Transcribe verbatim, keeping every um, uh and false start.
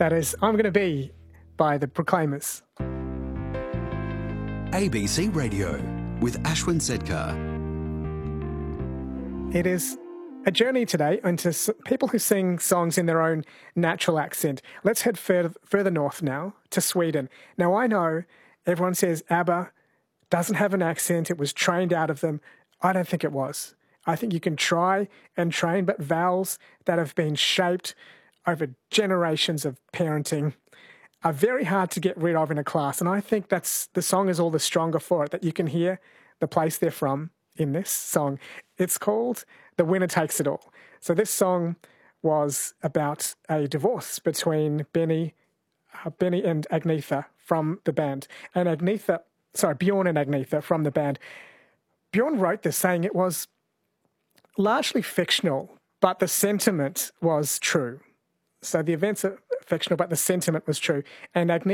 That is I'm Gonna Be by the Proclaimers. A B C Radio with Ashwin Sedkar. It is a journey today into s- people who sing songs in their own natural accent. Let's head further, further north now to Sweden. Now, I know everyone says ABBA doesn't have an accent. It was trained out of them. I don't think it was. I think you can try and train, but vowels that have been shaped over generations of parenting are very hard to get rid of in a class. And I think that's the song is all the stronger for it, that you can hear the place they're from in this song. It's called The Winner Takes It All. So this song was about a divorce between Benny, uh, Benny and Agnetha from the band. And Agnetha, sorry, Bjorn and Agnetha from the band. Bjorn wrote this saying it was largely fictional, but the sentiment was true. So the events are fictional, but the sentiment was true. And Agnetha